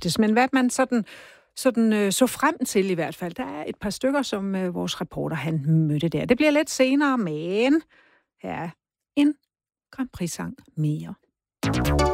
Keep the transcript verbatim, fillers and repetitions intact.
aftes, men hvad man sådan, sådan øh, så frem til i hvert fald. Der er et par stykker, som øh, vores reporter han mødte der. Det bliver lidt senere, men her er en Grand Prix-sang mere.